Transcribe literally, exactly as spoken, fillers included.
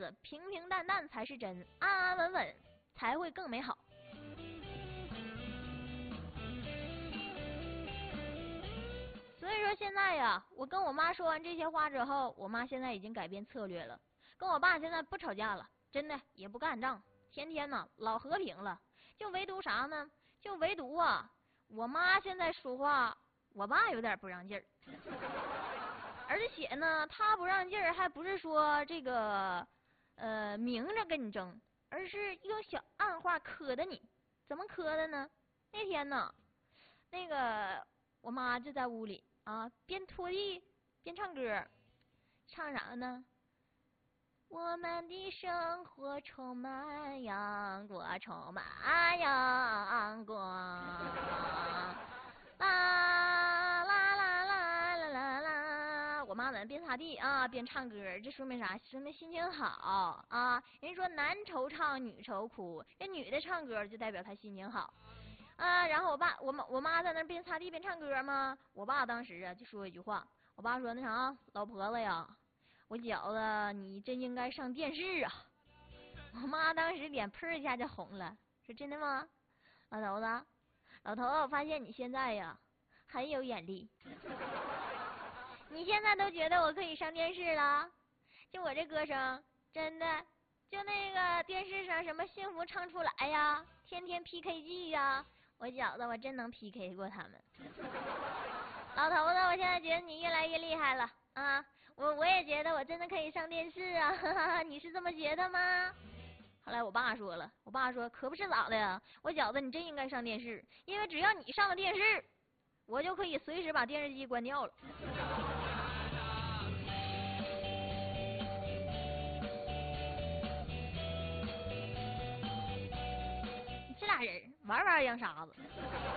子平平淡淡才是真，安安稳稳才会更美好。所以说现在呀，我跟我妈说完这些话之后，我妈现在已经改变策略了，跟我爸现在不吵架了，真的也不干仗，天天呢老和平了。就唯独啥呢？就唯独啊，我妈现在说话，我爸有点不让劲儿。而且呢，他不让劲儿，还不是说这个呃明着跟你争，而是用小暗话磕的你。怎么磕的呢？那天呢，那个我妈就在屋里啊，边拖地边唱歌，唱啥呢？我们的生活充满阳光，充满阳光。啦啦啦啦啦啦啦！我妈在那边擦地啊，边唱歌，这说明啥？说明心情好啊。人说男惆怅，女愁哭，这女的唱歌就代表她心情好啊。然后我爸我妈我妈在那边擦地边唱歌嘛，我爸当时啊就说一句话，我爸说那啥，老婆子呀，我觉得你真应该上电视啊。我妈当时脸砰一下就红了，说真的吗？老头子，老头子，我发现你现在呀很有眼力。你现在都觉得我可以上电视了？就我这歌声，真的，就那个电视上什么幸福唱出来呀，天天 P K 季呀，我觉得我真能 P K 过他们。老头子，我现在觉得你越来越厉害了啊！我我也觉得我真的可以上电视啊，哈哈，你是这么觉得吗？后来我爸说了，我爸说可不是咋的呀，我觉得你真应该上电视，因为只要你上了电视，我就可以随时把电视机关掉了。这俩人玩玩洋沙子。